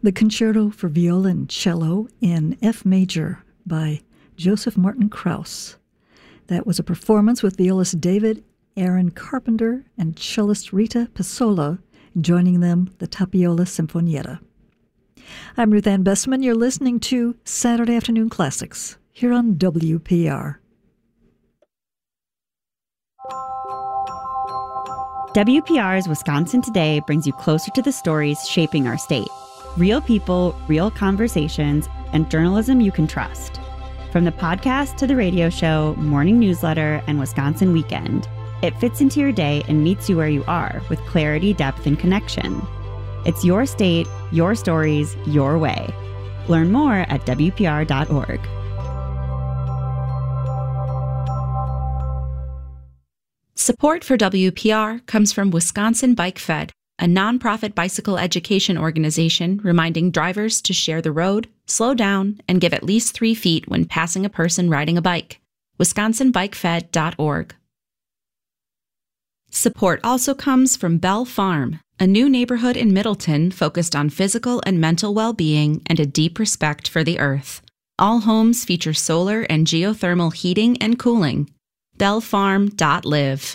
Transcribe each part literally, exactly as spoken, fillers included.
The Concerto for Viola and Cello in F Major by Joseph Martin Krauss. That was a performance with violist David Aaron Carpenter and cellist Rita Pisola, joining them the Tapiola Sinfonietta. I'm Ruth Ann Bessman. You're listening to Saturday Afternoon Classics here on W P R. W P R's Wisconsin Today brings you closer to the stories shaping our state. Real people, real conversations, and journalism you can trust. From the podcast to the radio show, morning newsletter, and Wisconsin Weekend, it fits into your day and meets you where you are with clarity, depth, and connection. It's your state, your stories, your way. Learn more at W P R dot org. Support for W P R comes from Wisconsin Bike Fed, a nonprofit bicycle education organization reminding drivers to share the road, slow down, and give at least three feet when passing a person riding a bike. wisconsin bike fed dot org. Support also comes from Bell Farm, a new neighborhood in Middleton focused on physical and mental well-being and a deep respect for the earth. All homes feature solar and geothermal heating and cooling. bell farm dot live.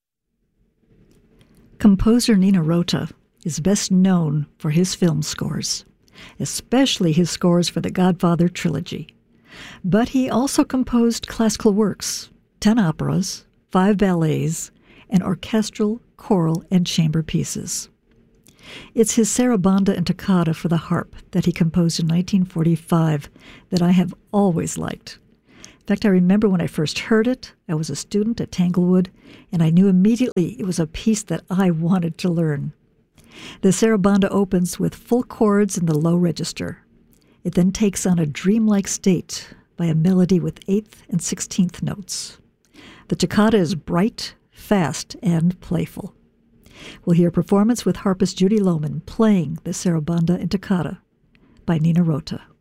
Composer Nino Rota is best known for his film scores, especially his scores for the Godfather trilogy. But he also composed classical works, ten operas, five ballets, and orchestral, choral, and chamber pieces. It's his Sarabanda and Toccata for the harp that he composed in nineteen forty-five that I have always liked. In fact, I remember when I first heard it, I was a student at Tanglewood, and I knew immediately it was a piece that I wanted to learn. The Sarabanda opens with full chords in the low register. It then takes on a dreamlike state by a melody with eighth and sixteenth notes. The toccata is bright, fast, and playful. We'll hear a performance with harpist Judy Lohman playing the Sarabanda and Toccata by Nino Rota.